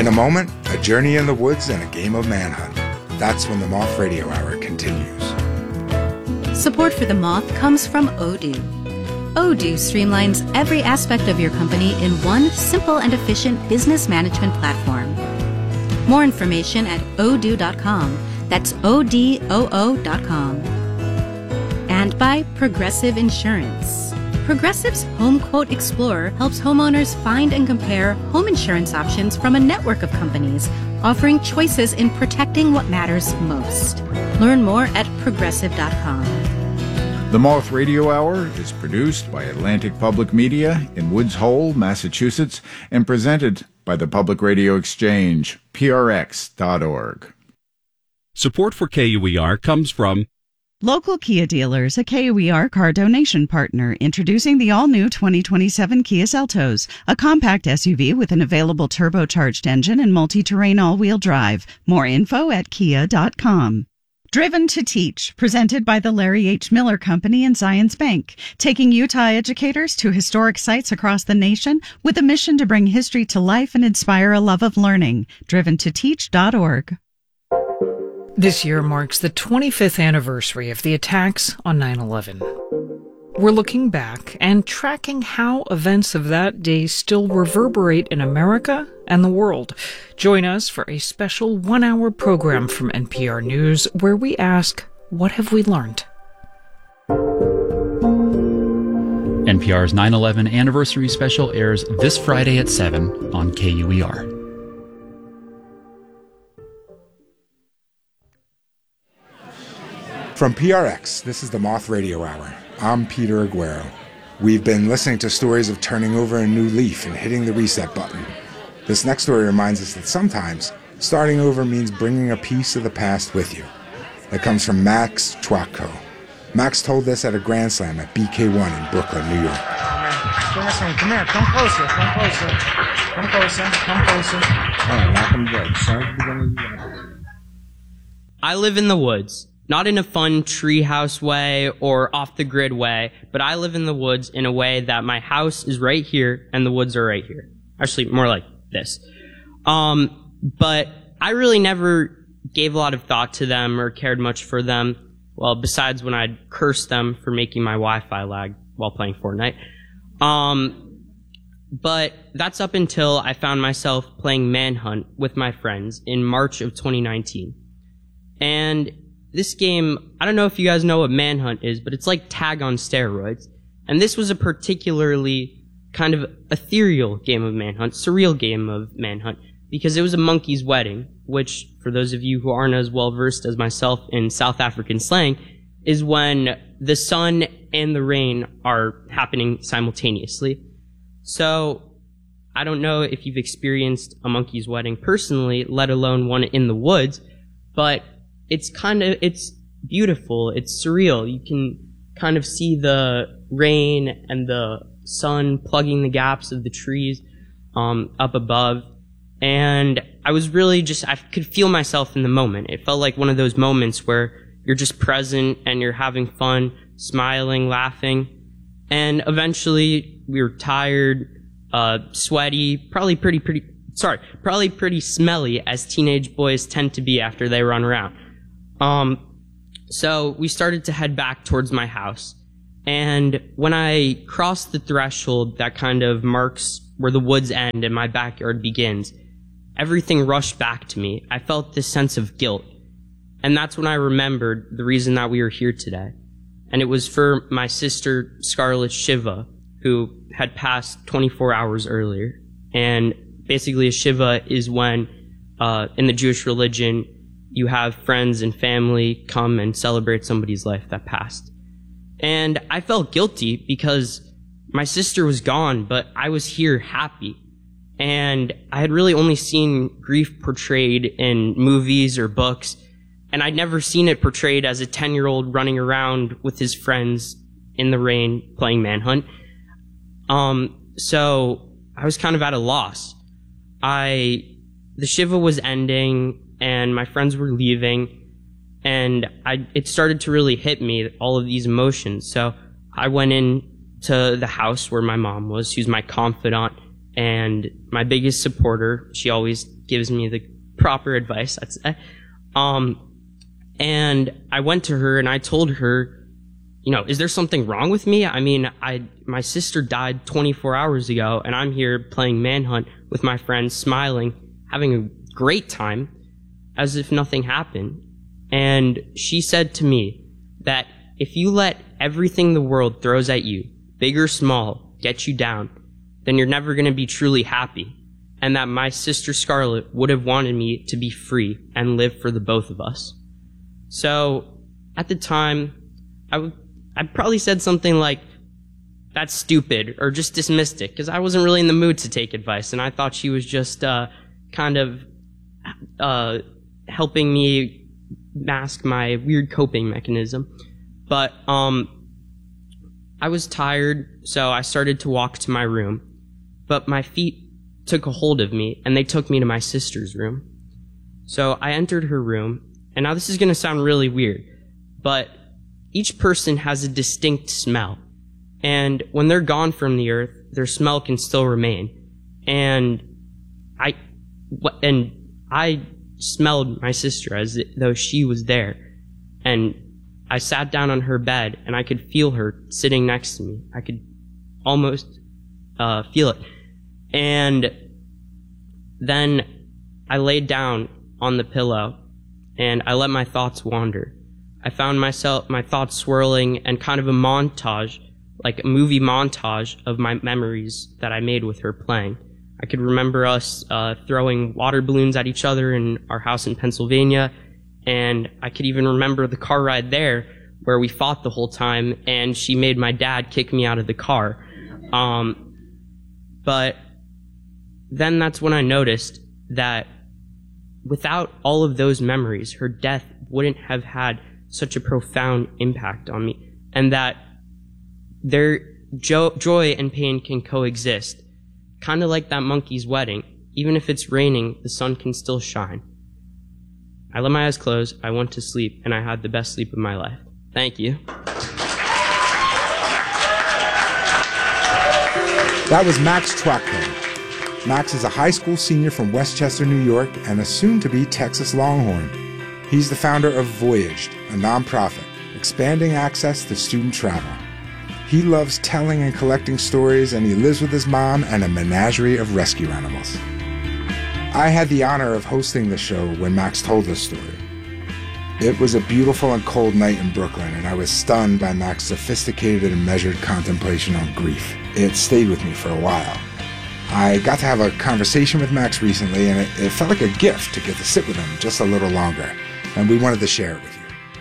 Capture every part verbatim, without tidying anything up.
In a moment, a journey in the woods and a game of manhunt. That's when the Moth Radio Hour continues. Support for The Moth comes from Odoo. Odoo streamlines every aspect of your company in one simple and efficient business management platform. More information at odoo dot com. That's O D O O dot com. And by Progressive Insurance. Progressive's Home Quote Explorer helps homeowners find and compare home insurance options from a network of companies, offering choices in protecting what matters most. Learn more at progressive dot com. The Moth Radio Hour is produced by Atlantic Public Media in Woods Hole, Massachusetts, and presented by the Public Radio Exchange, P R X dot org. Support for K U E R comes from Local Kia dealers, a K U E R car donation partner, introducing the all-new twenty twenty-seven Kia Seltos, a compact S U V with an available turbocharged engine and multi-terrain all-wheel drive. More info at kia dot com. Driven to Teach, presented by the Larry H. Miller Company and Zions Bank, taking Utah educators to historic sites across the nation with a mission to bring history to life and inspire a love of learning. driven to teach dot org. This year marks the twenty-fifth anniversary of the attacks on nine eleven. We're looking back and tracking how events of that day still reverberate in America and the world. Join us for a special one-hour program from N P R News where we ask, what have we learned? N P R's nine eleven Anniversary Special airs this Friday at seven on K U E R. From P R X, this is the Moth Radio Hour. I'm Peter Aguero. We've been listening to stories of turning over a new leaf and hitting the reset button. This next story reminds us that sometimes starting over means bringing a piece of the past with you. It comes from Max Twatko. Max told this at a Grand Slam at B K one in Brooklyn, New York. Come here, come closer, come closer, come closer, come closer. Oh, knock him dead. Sorry. I live in the woods. Not in a fun treehouse way or off-the-grid way, but I live in the woods in a way that my house is right here and the woods are right here. Actually, more like this. Um, but I really never gave a lot of thought to them or cared much for them. Well, besides when I'd curse them for making my Wi-Fi lag while playing Fortnite. Um, but that's up until I found myself playing Manhunt with my friends in March of twenty nineteen. And this game, I don't know if you guys know what Manhunt is, but it's like tag on steroids. And this was a particularly kind of ethereal game of Manhunt, surreal game of Manhunt, because it was a monkey's wedding, which, for those of you who aren't as well versed as myself in South African slang, is when the sun and the rain are happening simultaneously. So, I don't know if you've experienced a monkey's wedding personally, let alone one in the woods, but it's kind of, it's beautiful, it's surreal. You can kind of see the rain and the sun plugging the gaps of the trees um, up above. And I was really just, I could feel myself in the moment. It felt like one of those moments where you're just present and you're having fun, smiling, laughing. And eventually we were tired, uh, sweaty, probably pretty, pretty, sorry, probably pretty smelly as teenage boys tend to be after they run around. Um, so we started to head back towards my house. And when I crossed the threshold that kind of marks where the woods end and my backyard begins, everything rushed back to me. I felt this sense of guilt. And that's when I remembered the reason that we were here today. And it was for my sister, Scarlett Shiva, who had passed twenty-four hours earlier. And basically a Shiva is when, uh, in the Jewish religion, you have friends and family come and celebrate somebody's life that passed. And I felt guilty because my sister was gone, but I was here happy. And I had really only seen grief portrayed in movies or books, and I'd never seen it portrayed as a ten-year-old running around with his friends in the rain playing Manhunt. Um, so I was kind of at a loss. I, the Shiva was ending, and my friends were leaving, and I, it started to really hit me, all of these emotions. So I went in to the house where my mom was, who's my confidant, and my biggest supporter. She always gives me the proper advice, I'd say. Um, and I went to her and I told her, you know, is there something wrong with me? I mean, I my sister died twenty-four hours ago, and I'm here playing Manhunt with my friends, smiling, having a great time, as if nothing happened. And she said to me that if you let everything the world throws at you, big or small, get you down, then you're never going to be truly happy. And that my sister Scarlett would have wanted me to be free and live for the both of us. So at the time, I would I probably said something like, that's stupid, or just dismissed it, because I wasn't really in the mood to take advice, and I thought she was just uh, kind of uh, helping me mask my weird coping mechanism. But um, I was tired, so I started to walk to my room, but my feet took a hold of me, and they took me to my sister's room. So I entered her room, and now this is going to sound really weird, but each person has a distinct smell, and when they're gone from the earth, their smell can still remain. And I, and I smelled my sister as though she was there, and I sat down on her bed, and I could feel her sitting next to me. I could almost uh, feel it. And then I laid down on the pillow, and I let my thoughts wander. I found myself, my thoughts swirling, and kind of a montage, like a movie montage of my memories that I made with her playing. I could remember us uh, throwing water balloons at each other in our house in Pennsylvania, and I could even remember the car ride there where we fought the whole time, and she made my dad kick me out of the car. Um, but then that's when I noticed that without all of those memories, her death wouldn't have had such a profound impact on me, and that their jo- joy and pain can coexist, kind of like that monkey's wedding. Even if it's raining, the sun can still shine. I let my eyes close, I went to sleep, and I had the best sleep of my life. Thank you. That was Max Twacko. Max is a high school senior from Westchester, New York, and a soon-to-be Texas Longhorn. He's the founder of Voyaged, a nonprofit, expanding access to student travel. He loves telling and collecting stories, and he lives with his mom and a menagerie of rescue animals. I had the honor of hosting the show when Max told this story. It was a beautiful and cold night in Brooklyn, and I was stunned by Max's sophisticated and measured contemplation on grief. It stayed with me for a while. I got to have a conversation with Max recently, and it, it felt like a gift to get to sit with him just a little longer, and we wanted to share it with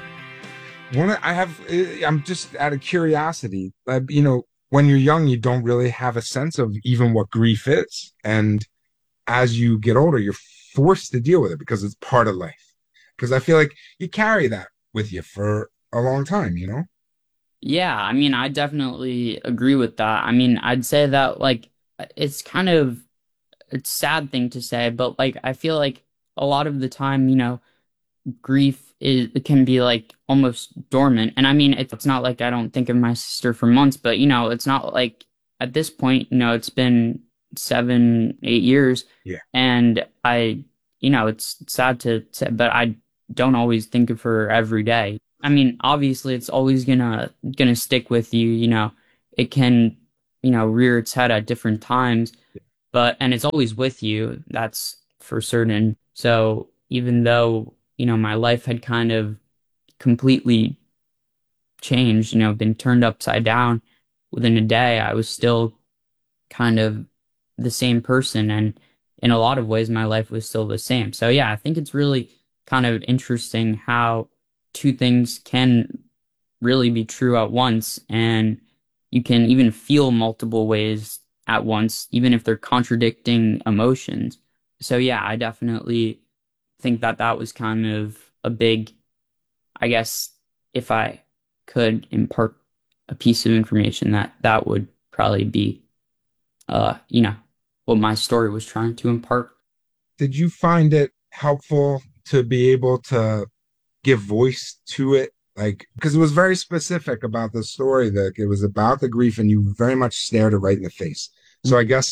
you. One, I have, I'm just out of curiosity, uh, you know, when you're young, you don't really have a sense of even what grief is. And as you get older, you're forced to deal with it because it's part of life. Because I feel like you carry that with you for a long time, you know? Yeah, I mean, I definitely agree with that. I mean, I'd say that, like, it's kind of a sad thing to say, but, like, I feel like a lot of the time, you know, grief is it can be like almost dormant. And I mean, it's not like I don't think of my sister for months, but you know, it's not like at this point, you know, it's been seven, eight years. Yeah. And I, you know, it's sad to say, but I don't always think of her every day. I mean, obviously it's always gonna, gonna stick with you, you know, it can, you know, rear its head at different times, but, and it's always with you. That's for certain. So even though, you know, my life had kind of completely changed, you know, been turned upside down within a day, I was still kind of the same person. And in a lot of ways, my life was still the same. So, yeah, I think it's really kind of interesting how two things can really be true at once. And you can even feel multiple ways at once, even if they're contradicting emotions. So, yeah, I definitely think that that was kind of a big, I guess, if I could impart a piece of information, that that would probably be, uh, you know, what my story was trying to impart. Did you find it helpful to be able to give voice to it? Like, because it was very specific about the story, that it was about the grief and you very much stared it right in the face. So I guess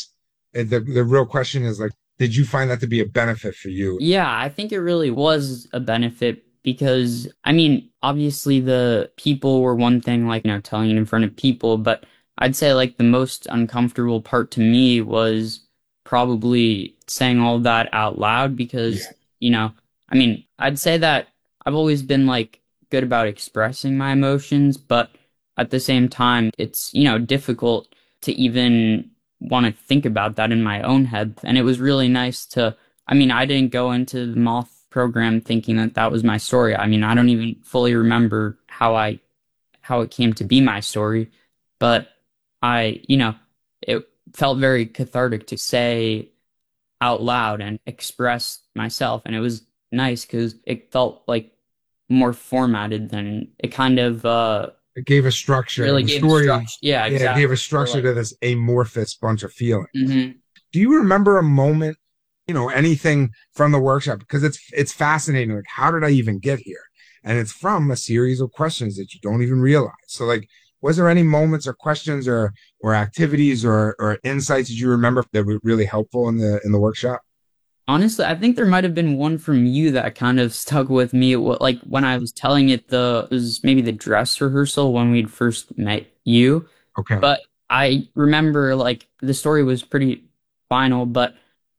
And the, the real question is like, did you find that to be a benefit for you? Yeah, I think it really was a benefit because, I mean, obviously the people were one thing, like, you know, telling it in front of people, but I'd say like the most uncomfortable part to me was probably saying all that out loud because, yeah. you know, I mean, I'd say that I've always been like good about expressing my emotions, but at the same time, it's, you know, difficult to even want to think about that in my own head. And it was really nice to, I mean, I didn't go into the Moth program thinking that that was my story. I mean, I don't even fully remember how I, how it came to be my story, but I, you know, it felt very cathartic to say out loud and express myself. And it was nice because it felt like more formatted than it kind of, uh, it gave a structure. Really the gave story, structure. Yeah, exactly. Yeah, it gave a structure like, to this amorphous bunch of feelings. Mm-hmm. Do you remember a moment, you know, anything from the workshop? Because it's it's fascinating. Like, how did I even get here? And it's from a series of questions that you don't even realize. So, like, was there any moments or questions or or activities or or insights that you remember that were really helpful in the in the workshop? Honestly, I think there might have been one from you that kind of stuck with me. Like when I was telling it, the it was maybe the dress rehearsal when we'd first met you. Okay. But I remember like the story was pretty final, but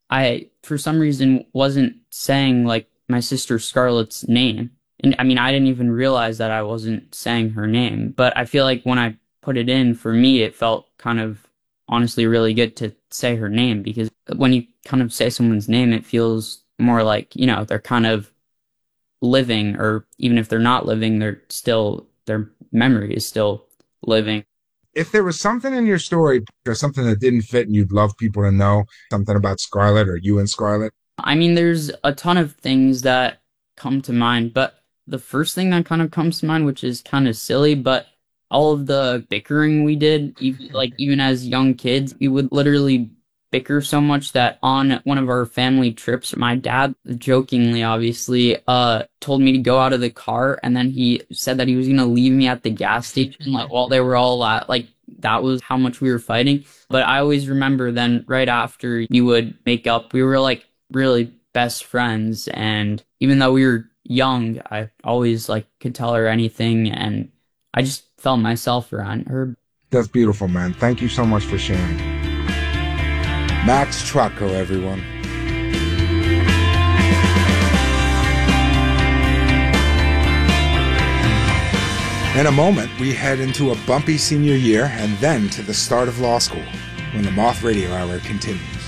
I, for some reason, wasn't saying like my sister Scarlett's name. And I mean, I didn't even realize that I wasn't saying her name. But I feel like when I put it in, for me, it felt kind of honestly really good to say her name, because when you kind of say someone's name, it feels more like, you know, they're kind of living, or even if they're not living, they're still, their memory is still living. If there was something in your story or something that didn't fit and you'd love people to know, something about Scarlett or you and Scarlett? I mean, there's a ton of things that come to mind, but the first thing that kind of comes to mind, which is kind of silly, but all of the bickering we did, even, like even as young kids, we would literally bicker so much that on one of our family trips, my dad, jokingly obviously, uh, told me to go out of the car, and then he said that he was gonna leave me at the gas station, like while they were all at, like that was how much we were fighting. But I always remember then right after we would make up, we were like really best friends, and even though we were young, I always like could tell her anything, and I just felt myself around her. That's beautiful, man. Thank you so much for sharing. Max Trotko, everyone. In a moment, we head into a bumpy senior year and then to the start of law school when the Moth Radio Hour continues.